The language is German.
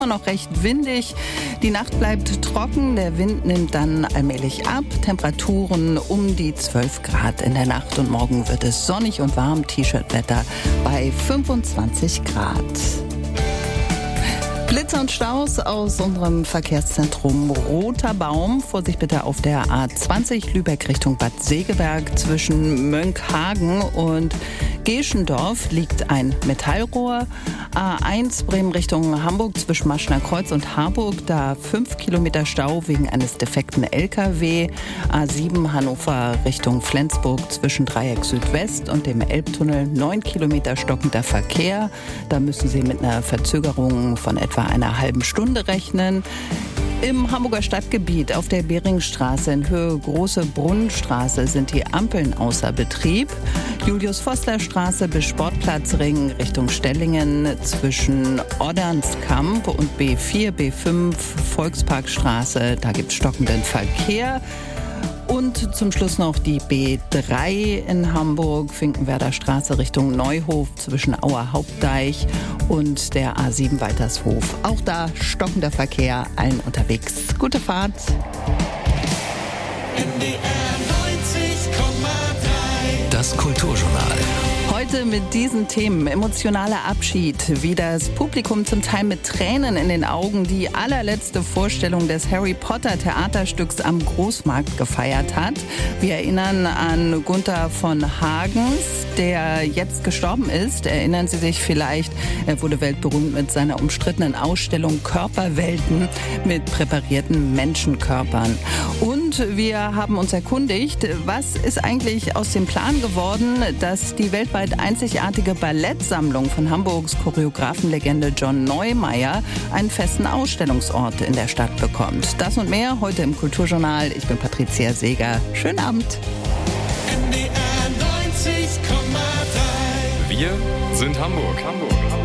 Noch recht windig. Die Nacht bleibt trocken, der Wind nimmt dann allmählich ab. Temperaturen um die 12 Grad in der Nacht und morgen wird es sonnig und warm. T-Shirt-Wetter bei 25 Grad. Blitze und Staus aus unserem Verkehrszentrum Roter Baum. Vorsicht bitte auf der A20 Lübeck Richtung Bad Segeberg. Zwischen Mönckehagen und Geschendorf liegt ein Metallrohr. A1 Bremen Richtung Hamburg zwischen Maschner Kreuz und Harburg. Da 5 Kilometer Stau wegen eines defekten LKW. A7 Hannover Richtung Flensburg zwischen Dreieck Südwest und dem Elbtunnel 9 Kilometer stockender Verkehr. Da müssen Sie mit einer Verzögerung von etwa einer halben Stunde rechnen. Im Hamburger Stadtgebiet auf der Beringstraße in Höhe Große Brunnenstraße sind die Ampeln außer Betrieb. Julius-Foster-Straße bis Sportplatzring Richtung Stellingen zwischen Oddernskamp und B4, B5 Volksparkstraße. Da gibt es stockenden Verkehr. Und zum Schluss noch die B3 in Hamburg, Finkenwerder Straße Richtung Neuhof zwischen Auer Hauptdeich und der A7 Waltershof. Auch da stockender Verkehr, allen unterwegs. Gute Fahrt. NDR 90,3. Das Kulturjournal. Heute mit diesen Themen: emotionaler Abschied, wie das Publikum zum Teil mit Tränen in den Augen die allerletzte Vorstellung des Harry Potter Theaterstücks am Großmarkt gefeiert hat. Wir erinnern an Gunther von Hagens, der jetzt gestorben ist. Erinnern Sie sich vielleicht, er wurde weltberühmt mit seiner umstrittenen Ausstellung Körperwelten mit präparierten Menschenkörpern. Und wir haben uns erkundigt, was ist eigentlich aus dem Plan geworden, dass die weltweit einzigartige Ballettsammlung von Hamburgs Choreografenlegende John Neumeier einen festen Ausstellungsort in der Stadt bekommt. Das und mehr heute im Kulturjournal. Ich bin Patricia Seeger. Schönen Abend. NDR 90,3. Wir sind Hamburg.